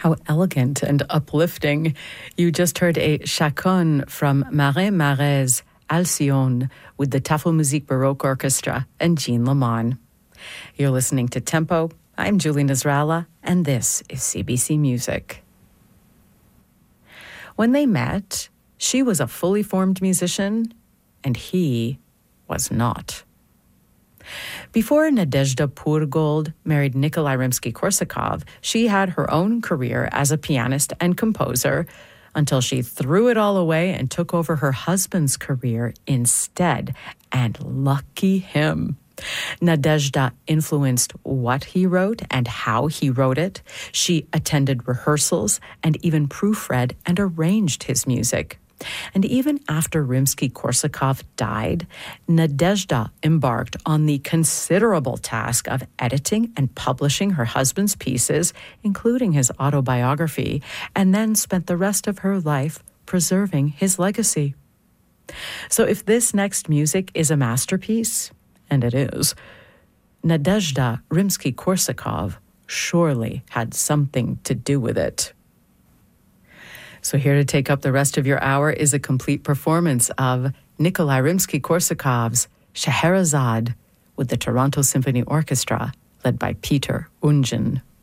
How elegant and uplifting. You just heard a chaconne from Marin Marais' Alcyone with the Tafelmusik Baroque Orchestra and Jean Lamont. You're listening to Tempo. I'm Julie Nasrallah, and this is CBC Music. When they met, she was a fully formed musician, and he was not. Before Nadezhda Pourgold married Nikolai Rimsky-Korsakov, she had her own career as a pianist and composer until she threw it all away and took over her husband's career instead. And lucky him. Nadezhda influenced what he wrote and how he wrote it. She attended rehearsals and even proofread and arranged his music. And even after Rimsky-Korsakov died, Nadezhda embarked on the considerable task of editing and publishing her husband's pieces, including his autobiography, and then spent the rest of her life preserving his legacy. So if this next music is a masterpiece, and it is, Nadezhda Rimsky-Korsakov surely had something to do with it. So here to take up the rest of your hour is a complete performance of Nikolai Rimsky-Korsakov's Scheherazade with the Toronto Symphony Orchestra, led by Peter Ungin.